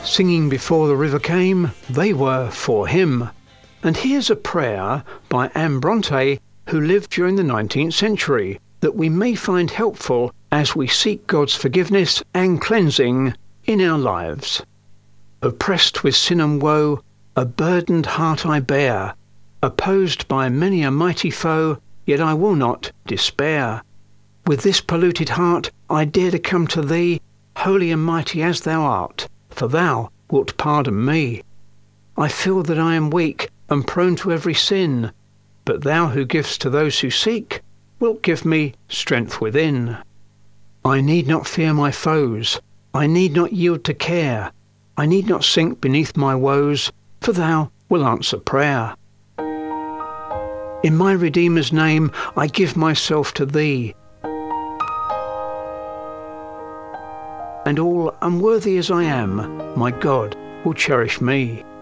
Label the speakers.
Speaker 1: Singing before the river came, they were for him. And here's a prayer by Anne Bronte, who lived during the 19th century, that we may find helpful as we seek God's forgiveness and cleansing in our lives. Oppressed with sin and woe, a burdened heart I bear, opposed by many a mighty foe, yet I will not despair. With this polluted heart I dare to come to thee, holy and mighty as thou art, for thou wilt pardon me. I feel that I am weak and prone to every sin, but thou who givest to those who seek, wilt give me strength within. I need not fear my foes, I need not yield to care, I need not sink beneath my woes, for thou wilt answer prayer. In my Redeemer's name I give myself to thee, and all unworthy as I am, my God will cherish me.